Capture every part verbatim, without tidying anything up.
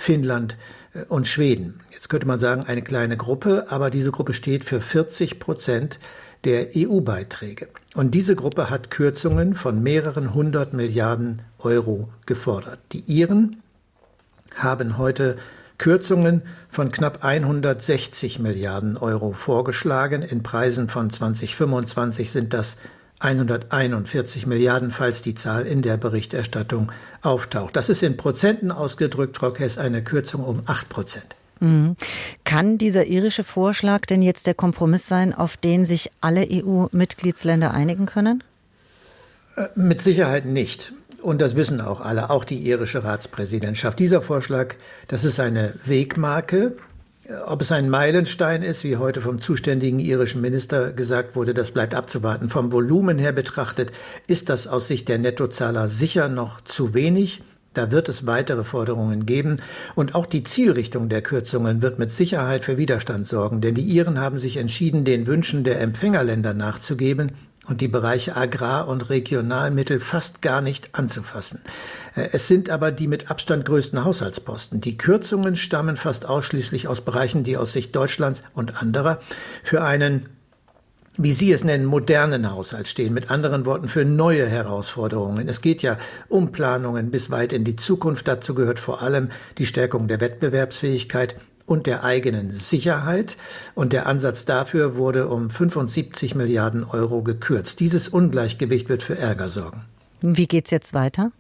Finnland und Schweden. Jetzt könnte man sagen, eine kleine Gruppe, aber diese Gruppe steht für vierzig Prozent der E U-Beiträge. Und diese Gruppe hat Kürzungen von mehreren hundert Milliarden Euro gefordert. Die Iren haben heute Kürzungen von knapp hundertsechzig Milliarden Euro vorgeschlagen. In Preisen von zweitausendfünfundzwanzig sind das hunderteinundvierzig Milliarden, falls die Zahl in der Berichterstattung auftaucht. Das ist in Prozenten ausgedrückt, Frau Kess, eine Kürzung um acht Prozent. Mhm. Kann dieser irische Vorschlag denn jetzt der Kompromiss sein, auf den sich alle E U-Mitgliedsländer einigen können? Mit Sicherheit nicht. Und das wissen auch alle, auch die irische Ratspräsidentschaft. Dieser Vorschlag, das ist eine Wegmarke. Ob es ein Meilenstein ist, wie heute vom zuständigen irischen Minister gesagt wurde, das bleibt abzuwarten. Vom Volumen her betrachtet ist das aus Sicht der Nettozahler sicher noch zu wenig. Da wird es weitere Forderungen geben. Und auch die Zielrichtung der Kürzungen wird mit Sicherheit für Widerstand sorgen. Denn die Iren haben sich entschieden, den Wünschen der Empfängerländer nachzugeben und die Bereiche Agrar- und Regionalmittel fast gar nicht anzufassen. Es sind aber die mit Abstand größten Haushaltsposten. Die Kürzungen stammen fast ausschließlich aus Bereichen, die aus Sicht Deutschlands und anderer für einen, wie Sie es nennen, modernen Haushalt stehen. Mit anderen Worten, für neue Herausforderungen. Es geht ja um Planungen bis weit in die Zukunft. Dazu gehört vor allem die Stärkung der Wettbewerbsfähigkeit und der eigenen Sicherheit. Und der Ansatz dafür wurde um fünfundsiebzig Milliarden Euro gekürzt. Dieses Ungleichgewicht wird für Ärger sorgen. Wie geht's jetzt weiter?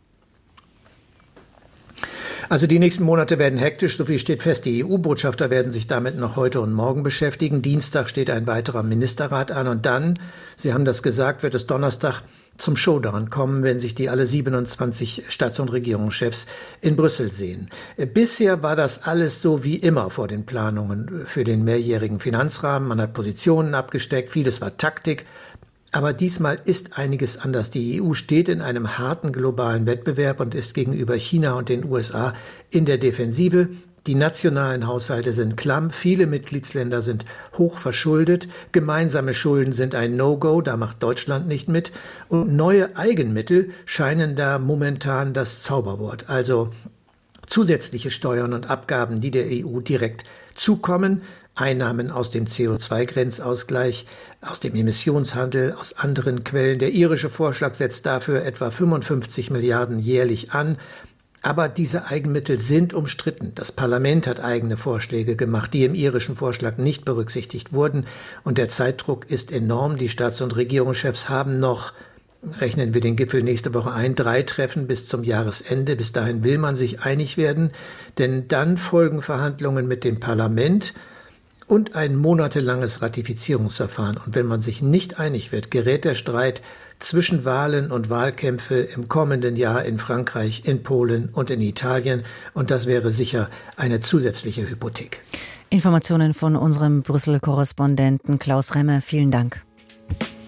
Also die nächsten Monate werden hektisch, so viel steht fest. Die E U-Botschafter werden sich damit noch heute und morgen beschäftigen. Dienstag steht ein weiterer Ministerrat an und dann, Sie haben das gesagt, wird es Donnerstag zum Showdown kommen, wenn sich die alle siebenundzwanzig Staats- und Regierungschefs in Brüssel sehen. Bisher war das alles so wie immer vor den Planungen für den mehrjährigen Finanzrahmen. Man hat Positionen abgesteckt, vieles war Taktik. Aber diesmal ist einiges anders. Die E U steht in einem harten globalen Wettbewerb und ist gegenüber China und den U S A in der Defensive. Die nationalen Haushalte sind klamm, viele Mitgliedsländer sind hoch verschuldet, gemeinsame Schulden sind ein No-Go, da macht Deutschland nicht mit. Und neue Eigenmittel scheinen da momentan das Zauberwort. Also zusätzliche Steuern und Abgaben, die der E U direkt zukommen, Einnahmen aus dem C O zwei Grenzausgleich, aus dem Emissionshandel, aus anderen Quellen. Der irische Vorschlag setzt dafür etwa fünfundfünfzig Milliarden jährlich an. Aber diese Eigenmittel sind umstritten. Das Parlament hat eigene Vorschläge gemacht, die im irischen Vorschlag nicht berücksichtigt wurden. Und der Zeitdruck ist enorm. Die Staats- und Regierungschefs haben noch, rechnen wir den Gipfel nächste Woche ein, drei Treffen bis zum Jahresende. Bis dahin will man sich einig werden, denn dann folgen Verhandlungen mit dem Parlament und ein monatelanges Ratifizierungsverfahren. Und wenn man sich nicht einig wird, gerät der Streit zwischen Wahlen und Wahlkämpfe im kommenden Jahr in Frankreich, in Polen und in Italien. Und das wäre sicher eine zusätzliche Hypothek. Informationen von unserem Brüssel-Korrespondenten Klaus Remme. Vielen Dank.